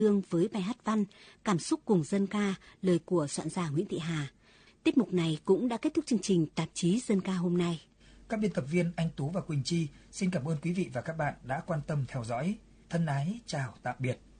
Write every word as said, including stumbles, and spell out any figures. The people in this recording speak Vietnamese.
Tương với bài hát văn Cảm xúc cùng dân ca, lời của soạn giả Nguyễn Thị Hà. Tiết mục này cũng đã kết thúc chương trình Tạp chí Dân ca hôm nay. Các biên tập viên Anh Tú và Quỳnh Chi xin cảm ơn quý vị và các bạn đã quan tâm theo dõi. Thân ái chào tạm biệt.